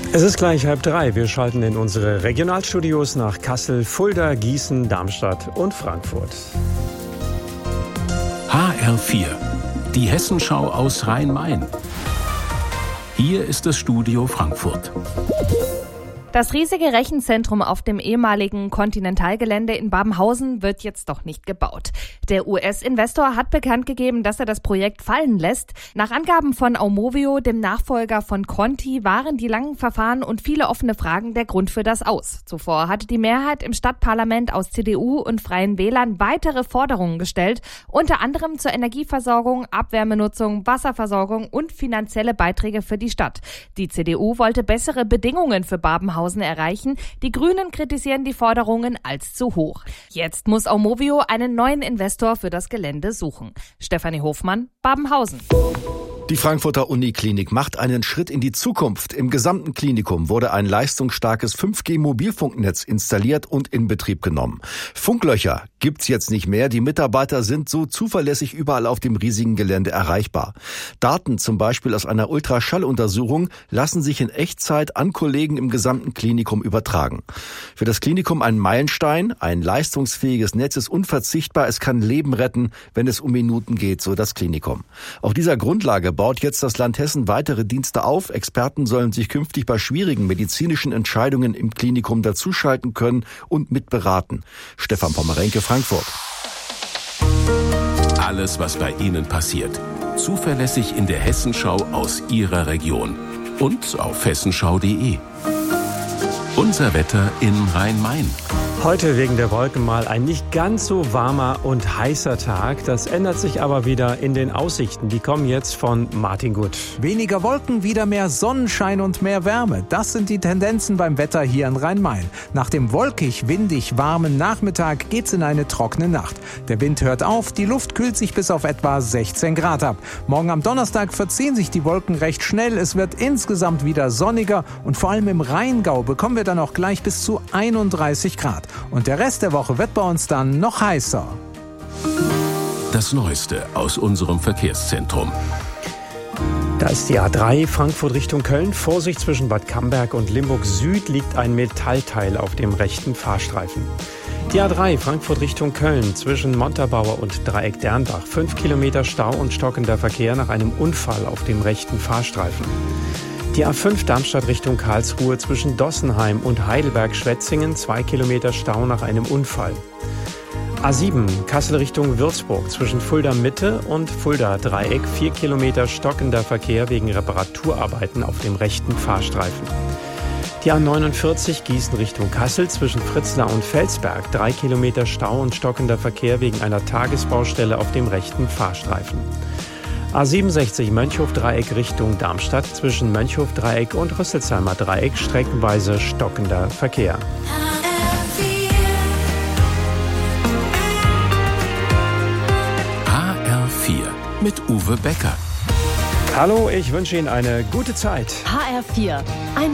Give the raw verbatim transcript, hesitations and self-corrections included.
Es ist gleich halb drei. Wir schalten in unsere Regionalstudios nach Kassel, Fulda, Gießen, Darmstadt und Frankfurt. H R vier, die Hessenschau aus Rhein-Main. Hier ist das Studio Frankfurt. Das riesige Rechenzentrum auf dem ehemaligen Continental-Gelände in Babenhausen wird jetzt doch nicht gebaut. Der U S-Investor hat bekannt gegeben, dass er das Projekt fallen lässt. Nach Angaben von Aumovio, dem Nachfolger von Conti, waren die langen Verfahren und viele offene Fragen der Grund für das Aus. Zuvor hatte die Mehrheit im Stadtparlament aus C D U und Freien Wählern weitere Forderungen gestellt, unter anderem zur Energieversorgung, Abwärmenutzung, Wasserversorgung und finanzielle Beiträge für die Stadt. Die C D U wollte bessere Bedingungen für Babenhausen erreichen. Die Grünen kritisieren die Forderungen als zu hoch. Jetzt muss Aumovio einen neuen Investor für das Gelände suchen. Stefanie Hofmann, Babenhausen. Die Frankfurter Uniklinik macht einen Schritt in die Zukunft. Im gesamten Klinikum wurde ein leistungsstarkes fünf G Mobilfunknetz installiert und in Betrieb genommen. Funklöcher gibt's jetzt nicht mehr. Die Mitarbeiter sind so zuverlässig überall auf dem riesigen Gelände erreichbar. Daten zum Beispiel aus einer Ultraschalluntersuchung lassen sich in Echtzeit an Kollegen im gesamten Klinikum übertragen. Für das Klinikum ein Meilenstein. Ein leistungsfähiges Netz ist unverzichtbar. Es kann Leben retten, wenn es um Minuten geht, so das Klinikum. Auf dieser Grundlage baut jetzt das Land Hessen weitere Dienste auf. Experten sollen sich künftig bei schwierigen medizinischen Entscheidungen im Klinikum dazuschalten können und mitberaten. Stefan Pommerenke, Frankfurt. Alles, was bei Ihnen passiert. Zuverlässig in der Hessenschau aus Ihrer Region. Und auf hessenschau punkt de. Unser Wetter in Rhein-Main. Heute wegen der Wolken mal ein nicht ganz so warmer und heißer Tag. Das ändert sich aber wieder in den Aussichten. Die kommen jetzt von Martin Gut. Weniger Wolken, wieder mehr Sonnenschein und mehr Wärme. Das sind die Tendenzen beim Wetter hier in Rhein-Main. Nach dem wolkig, windig, warmen Nachmittag geht's in eine trockene Nacht. Der Wind hört auf, die Luft kühlt sich bis auf etwa sechzehn Grad ab. Morgen am Donnerstag verziehen sich die Wolken recht schnell. Es wird insgesamt wieder sonniger und vor allem im Rheingau bekommen wir dann auch gleich bis zu einunddreißig Grad. Und der Rest der Woche wird bei uns dann noch heißer. Das Neueste aus unserem Verkehrszentrum. Da ist die A drei Frankfurt Richtung Köln. Vorsicht, zwischen Bad Camberg und Limburg Süd liegt ein Metallteil auf dem rechten Fahrstreifen. Die A drei Frankfurt Richtung Köln zwischen Montabaur und Dreieck Dernbach. Fünf Kilometer Stau und stockender Verkehr nach einem Unfall auf dem rechten Fahrstreifen. Die A fünf Darmstadt Richtung Karlsruhe zwischen Dossenheim und Heidelberg-Schwetzingen. Zwei Kilometer Stau nach einem Unfall. A sieben Kassel Richtung Würzburg zwischen Fulda Mitte und Fulda Dreieck. Vier Kilometer stockender Verkehr wegen Reparaturarbeiten auf dem rechten Fahrstreifen. Die A neunundvierzig Gießen Richtung Kassel zwischen Fritzlar und Felsberg. Drei Kilometer Stau und stockender Verkehr wegen einer Tagesbaustelle auf dem rechten Fahrstreifen. A siebenundsechzig Mönchhof-Dreieck Richtung Darmstadt zwischen Mönchhof-Dreieck und Rüsselsheimer Dreieck streckenweise stockender Verkehr. H R vier mit Uwe Becker. Hallo, ich wünsche Ihnen eine gute Zeit. H R vier, ein